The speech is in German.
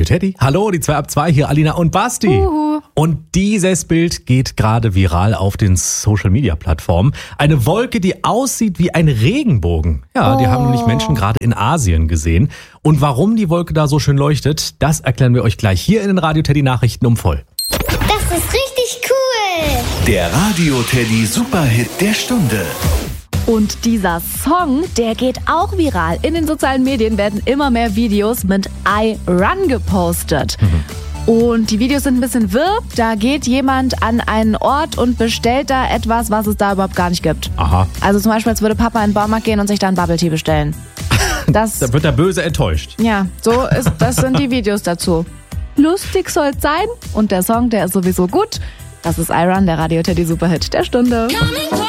Teddy. Hallo, die 2 ab 2 hier, Alina und Basti. Und dieses Bild geht gerade viral auf den Social-Media-Plattformen. Eine Wolke, die aussieht wie ein Regenbogen. Ja, die haben nämlich Menschen gerade in Asien gesehen. Und warum die Wolke da so schön leuchtet, das erklären wir euch gleich hier in den Radio Teddy Nachrichten um voll. Das ist richtig cool. Der Radio Teddy Superhit der Stunde. Und dieser Song, der geht auch viral. In den sozialen Medien werden immer mehr Videos mit I Run gepostet. Und die Videos sind ein bisschen wirr. Da geht jemand an einen Ort und bestellt da etwas, was es da überhaupt gar nicht gibt. Aha. Also zum Beispiel, als würde Papa in den Baumarkt gehen und sich da einen Bubble Tea bestellen. Da wird der Böse enttäuscht. Ja, das sind die Videos dazu. Lustig soll's sein und der Song, der ist sowieso gut. Das ist I Run, der Radio Teddy Superhit der Stunde.